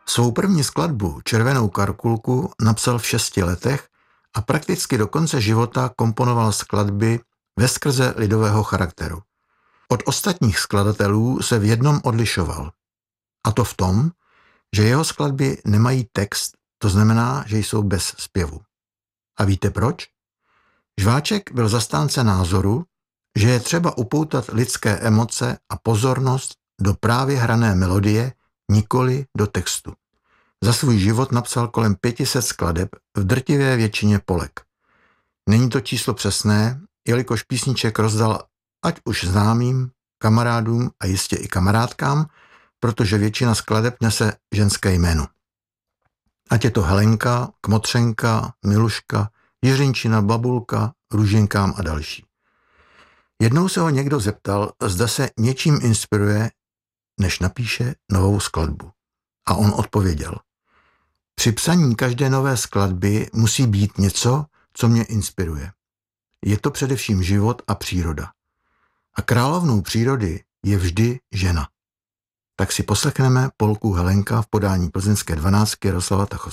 Svou první skladbu Červenou karkulku napsal v 6 letech a prakticky do konce života komponoval skladby veskrze lidového charakteru. Od ostatních skladatelů se v jednom odlišoval. A to v tom, že jeho skladby nemají text, to znamená, že jsou bez zpěvu. A víte proč? Žváček byl zastánce názoru, že je třeba upoutat lidské emoce a pozornost do právě hrané melodie, nikoli do textu. Za svůj život napsal kolem 500 skladeb v drtivé většině polek. Není to číslo přesné, jelikož písniček rozdal ať už známým, kamarádům a jistě i kamarádkám, protože většina skladeb nese ženské jméno. Ať je to Helenka, Kmotřenka, Miluška, Jiřinčina, Babulka, Růženkám a další. Jednou se ho někdo zeptal, zda se něčím inspiruje, než napíše novou skladbu. A on odpověděl: při psaní každé nové skladby musí být něco, co mě inspiruje. Je to především život a příroda. A královnou přírody je vždy žena. Tak si poslechneme polku Helenka v podání plzeňské 12 Jaroslava Tachovského.